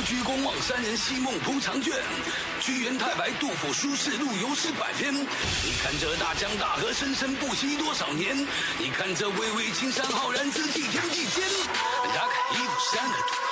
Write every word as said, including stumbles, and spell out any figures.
鞠躬望山人，西梦铺长卷。居园太白，杜甫书士路游诗百篇。你看这大江大河，生生不息多少年？你看这巍巍青山，浩然之气，天地间。打开一幅山河图。